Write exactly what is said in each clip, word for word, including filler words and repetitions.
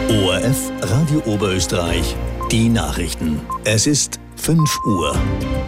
O R F Radio Oberösterreich, die Nachrichten. Es ist fünf Uhr.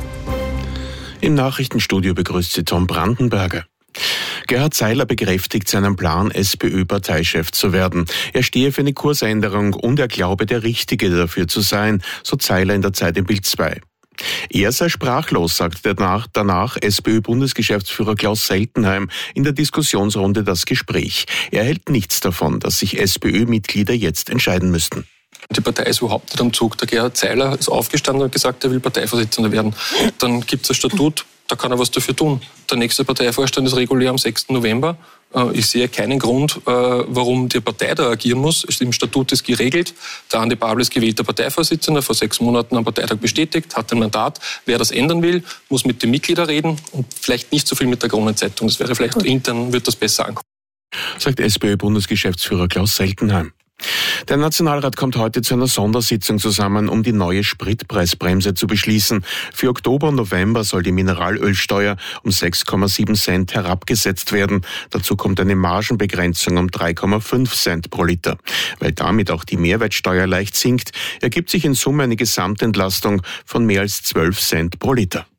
Im Nachrichtenstudio begrüßt Sie Tom Brandenberger. Gerhard Seiler bekräftigt seinen Plan, SPÖ-Parteichef zu werden. Er stehe für eine Kursänderung und er glaube, der Richtige dafür zu sein, so Seiler in der Zeit im Bild zwei. Er sei sprachlos, sagt danach, danach SPÖ-Bundesgeschäftsführer Klaus Seltenheim in der Diskussionsrunde Das Gespräch. Er hält nichts davon, dass sich SPÖ-Mitglieder jetzt entscheiden müssten. Die Partei ist überhaupt nicht am Zug. Der Gerhard Seiler ist aufgestanden und hat gesagt, er will Parteivorsitzender werden. Dann gibt es ein Statut, da kann er was dafür tun. Der nächste Parteivorstand ist regulär am sechsten November. Ich sehe keinen Grund, warum die Partei da agieren muss. Im Statut ist geregelt. Der Andi Babel ist gewählter Parteivorsitzender, vor sechs Monaten am Parteitag bestätigt, hat ein Mandat. Wer das ändern will, muss mit den Mitgliedern reden und vielleicht nicht so viel mit der Kronenzeitung. Das wäre vielleicht intern, wird das besser ankommen. Sagt SPÖ-Bundesgeschäftsführer Klaus Seltenheim. Der Nationalrat kommt heute zu einer Sondersitzung zusammen, um die neue Spritpreisbremse zu beschließen. Für Oktober und November soll die Mineralölsteuer um sechs Komma sieben Cent herabgesetzt werden. Dazu kommt eine Margenbegrenzung um drei Komma fünf Cent pro Liter. Weil damit auch die Mehrwertsteuer leicht sinkt, ergibt sich in Summe eine Gesamtentlastung von mehr als zwölf Cent pro Liter.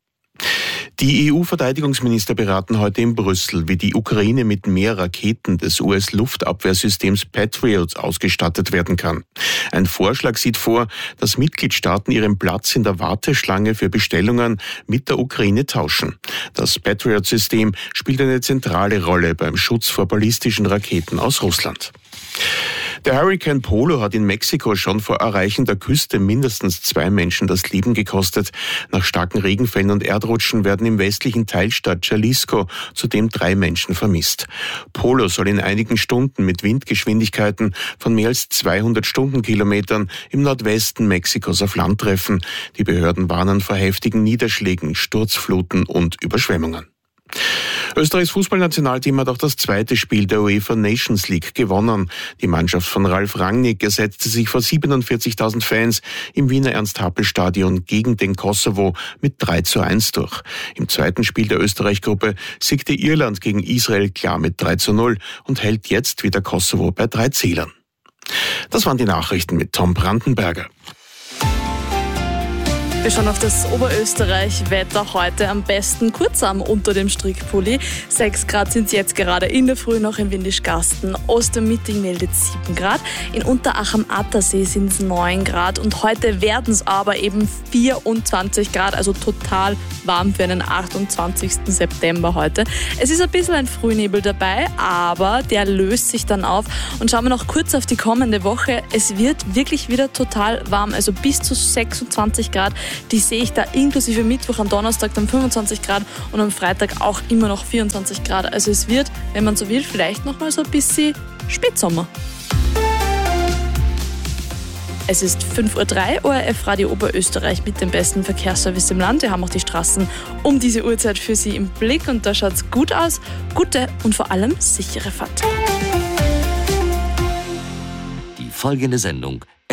Die E U-Verteidigungsminister beraten heute in Brüssel, wie die Ukraine mit mehr Raketen des U S-Luftabwehrsystems Patriot ausgestattet werden kann. Ein Vorschlag sieht vor, dass Mitgliedstaaten ihren Platz in der Warteschlange für Bestellungen mit der Ukraine tauschen. Das Patriot-System spielt eine zentrale Rolle beim Schutz vor ballistischen Raketen aus Russland. Der Hurrikan Polo hat in Mexiko schon vor Erreichen der Küste mindestens zwei Menschen das Leben gekostet. Nach starken Regenfällen und Erdrutschen werden im westlichen Teilstaat Jalisco zudem drei Menschen vermisst. Polo soll in einigen Stunden mit Windgeschwindigkeiten von mehr als zweihundert Stundenkilometern im Nordwesten Mexikos auf Land treffen. Die Behörden warnen vor heftigen Niederschlägen, Sturzfluten und Überschwemmungen. Österreichs Fußballnationalteam hat auch das zweite Spiel der UEFA Nations League gewonnen. Die Mannschaft von Ralf Rangnick ersetzte sich vor siebenundvierzigtausend Fans im Wiener Ernst-Happel-Stadion gegen den Kosovo mit drei zu eins durch. Im zweiten Spiel der Österreich-Gruppe siegte Irland gegen Israel klar mit drei zu null und hält jetzt wieder Kosovo bei drei Zählern. Das waren die Nachrichten mit Tom Brandenberger. Wir schauen auf das Oberösterreich-Wetter heute am besten kurzarm unter dem Strickpulli. sechs Grad sind es jetzt gerade in der Früh noch in Windischgarsten. Ostermitting meldet sieben Grad. In Unterach am Attersee sind es neun Grad. Und heute werden es aber eben vierundzwanzig Grad, also total warm für einen achtundzwanzigsten September heute. Es ist ein bisschen ein Frühnebel dabei, aber der löst sich dann auf. Und schauen wir noch kurz auf die kommende Woche. Es wird wirklich wieder total warm, also bis zu sechsundzwanzig Grad. Die sehe ich da inklusive Mittwoch, am Donnerstag dann fünfundzwanzig Grad und am Freitag auch immer noch vierundzwanzig Grad. Also es wird, wenn man so will, vielleicht noch mal so ein bisschen Spätsommer. Es ist fünf Uhr drei, O R F Radio Oberösterreich mit dem besten Verkehrsservice im Land. Wir haben auch die Straßen um diese Uhrzeit für Sie im Blick und da schaut es gut aus. Gute und vor allem sichere Fahrt. Die folgende Sendung